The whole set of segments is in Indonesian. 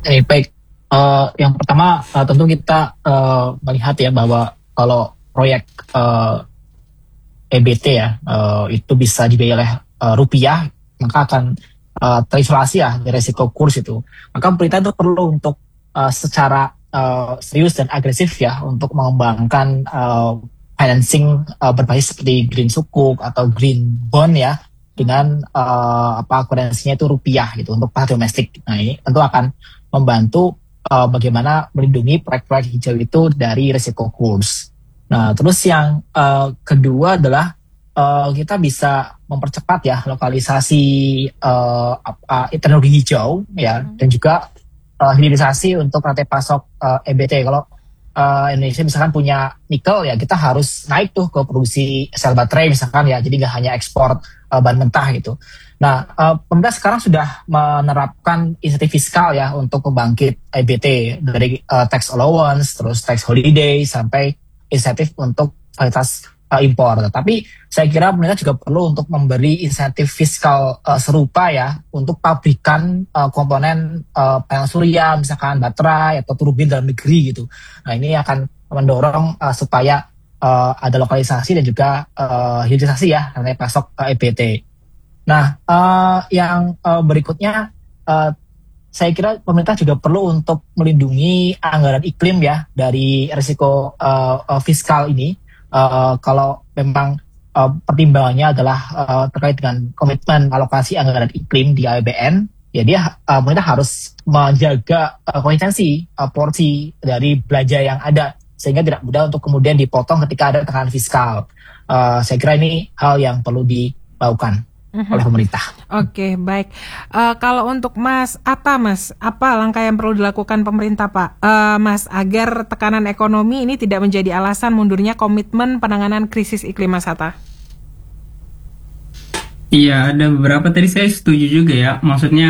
Baik. Yang pertama tentu kita melihat ya bahwa kalau proyek EBT ya itu bisa dibiayai oleh rupiah, maka akan terinflasi ya dari resiko kurs itu. Maka pemerintah itu perlu untuk secara serius dan agresif ya untuk mengembangkan financing berbasis seperti green sukuk atau green bond ya dengan kurensinya itu rupiah gitu untuk pasar domestik. Nah ini tentu akan membantu bagaimana melindungi proyek-proyek hijau itu dari risiko kurs. Nah, terus yang kedua adalah kita bisa mempercepat ya lokalisasi teknologi hijau ya dan juga hilirisasi untuk rantai pasok EBT. Kalau Indonesia misalkan punya nikel ya kita harus naik tuh ke produksi sel baterai misalkan ya, jadi nggak hanya ekspor bahan mentah gitu. Nah, pemerintah sekarang sudah menerapkan insentif fiskal ya untuk membangkit EBT dari tax allowance, terus tax holiday sampai insentif untuk fasilitas impor. Tapi saya kira pemerintah juga perlu untuk memberi insentif fiskal serupa ya untuk pabrikan komponen panel surya, misalkan baterai atau turbin dalam negeri gitu. Nah ini akan mendorong supaya ada lokalisasi dan juga hilirisasi ya rantai pasok EBT. Nah yang berikutnya saya kira pemerintah juga perlu untuk melindungi anggaran iklim ya dari risiko fiskal ini. Kalau memang pertimbangannya adalah terkait dengan komitmen alokasi anggaran iklim di APBN, ya pemerintah harus menjaga konsistensi porsi dari belanja yang ada sehingga tidak mudah untuk kemudian dipotong ketika ada tekanan fiskal. Saya kira ini hal yang perlu dilakukan oleh pemerintah. Oke, baik. Kalau untuk Mas Atta, apa langkah yang perlu dilakukan pemerintah, Pak, Mas, agar tekanan ekonomi ini tidak menjadi alasan mundurnya komitmen penanganan krisis iklim, Mas Atta? Iya, ada beberapa tadi saya setuju juga ya. Maksudnya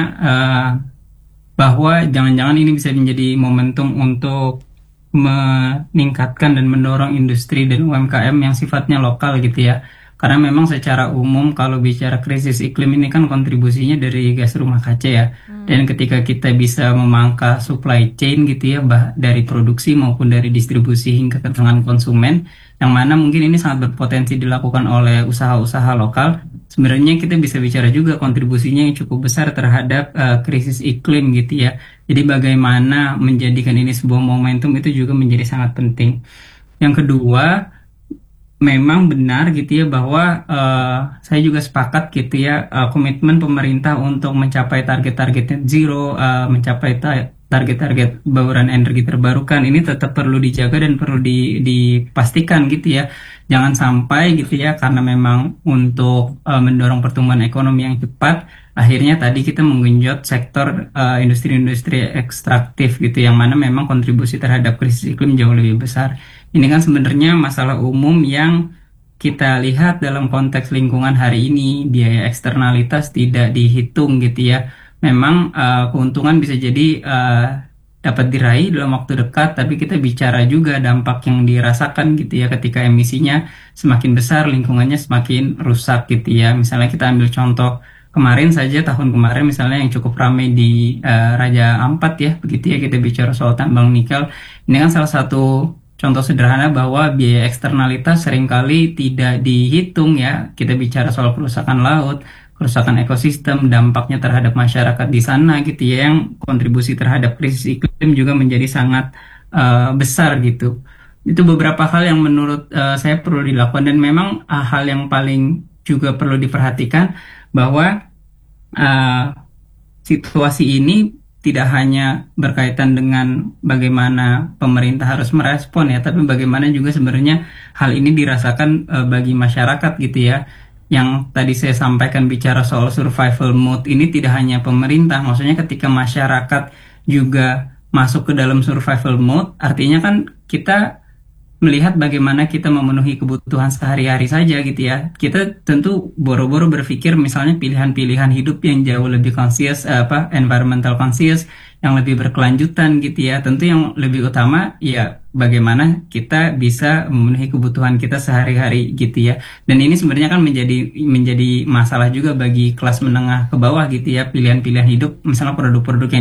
bahwa jangan-jangan ini bisa menjadi momentum untuk meningkatkan dan mendorong industri dan UMKM yang sifatnya lokal gitu ya. Karena memang secara umum kalau bicara krisis iklim ini kan kontribusinya dari gas rumah kaca ya. Dan ketika kita bisa memangkas supply chain gitu ya, dari produksi maupun dari distribusi hingga ke tangan konsumen, yang mana mungkin ini sangat berpotensi dilakukan oleh usaha-usaha lokal, sebenarnya kita bisa bicara juga kontribusinya yang cukup besar terhadap krisis iklim gitu ya. Jadi bagaimana menjadikan ini sebuah momentum itu juga menjadi sangat penting. Yang kedua, memang benar gitu ya bahwa saya juga sepakat gitu ya komitmen pemerintah untuk mencapai target-target net zero, mencapai target-target bauran energi terbarukan ini tetap perlu dijaga dan perlu dipastikan gitu ya. Jangan sampai gitu ya karena memang untuk mendorong pertumbuhan ekonomi yang cepat, akhirnya tadi kita menggenjot sektor industri-industri ekstraktif gitu yang mana memang kontribusi terhadap krisis iklim jauh lebih besar. Ini kan sebenarnya masalah umum yang kita lihat dalam konteks lingkungan hari ini, biaya eksternalitas tidak dihitung gitu ya. Memang keuntungan bisa jadi dapat diraih dalam waktu dekat, tapi kita bicara juga dampak yang dirasakan gitu ya ketika emisinya semakin besar, lingkungannya semakin rusak gitu ya. Misalnya kita ambil contoh kemarin saja, tahun kemarin misalnya yang cukup ramai di Raja Ampat ya, begitu ya, kita bicara soal tambang nikel. Ini kan salah satu contoh sederhana bahwa biaya eksternalitas seringkali tidak dihitung ya. Kita bicara soal kerusakan laut, kerusakan ekosistem, dampaknya terhadap masyarakat di sana gitu ya, yang kontribusi terhadap krisis iklim juga menjadi sangat besar gitu. Itu beberapa hal yang menurut saya perlu dilakukan, dan memang hal yang paling juga perlu diperhatikan bahwa situasi ini tidak hanya berkaitan dengan bagaimana pemerintah harus merespon ya, tapi bagaimana juga sebenarnya hal ini dirasakan bagi masyarakat gitu ya. Yang tadi saya sampaikan bicara soal survival mode ini tidak hanya pemerintah, maksudnya ketika masyarakat juga masuk ke dalam survival mode, artinya kan kita melihat bagaimana kita memenuhi kebutuhan sehari-hari saja gitu ya. Kita tentu boro-boro berpikir misalnya pilihan-pilihan hidup yang jauh lebih conscious, environmental conscious, yang lebih berkelanjutan gitu ya. Tentu yang lebih utama ya bagaimana kita bisa memenuhi kebutuhan kita sehari-hari gitu ya. Dan ini sebenarnya kan menjadi masalah juga bagi kelas menengah ke bawah gitu ya, pilihan-pilihan hidup, misalnya produk-produk yang